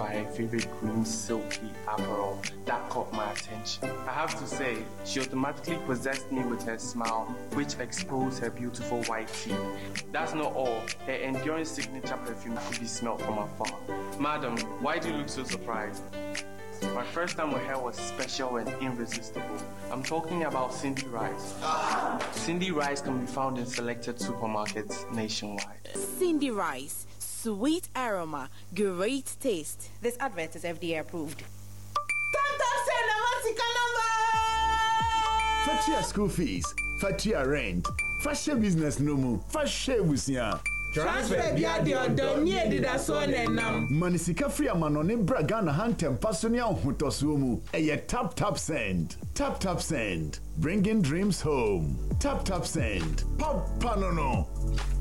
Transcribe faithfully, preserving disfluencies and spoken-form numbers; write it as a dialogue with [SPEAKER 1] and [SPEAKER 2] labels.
[SPEAKER 1] by her favorite green silky apparel that caught my attention. I have to say, she automatically possessed me with her smile, which exposed her beautiful white teeth. That's not all. Her enduring signature perfume could be smelled from afar. Madam, why do you look so surprised? My first time with her was special and irresistible. I'm talking about Cindy Rice. Cindy Rice can be found in selected supermarkets nationwide.
[SPEAKER 2] Cindy Rice, sweet aroma, great taste. This advert is F D A approved.
[SPEAKER 3] Fatia school fees, Fatia rent, Fatia business no mu, Fatia busia.
[SPEAKER 4] Transfer via the order near the Dason and now.
[SPEAKER 3] Manisika free manone Bragana Hantem Pasonia Hutosumu. A tap tap send. Tap tap send. Bringing dreams home. Tap tap send. Pop panono.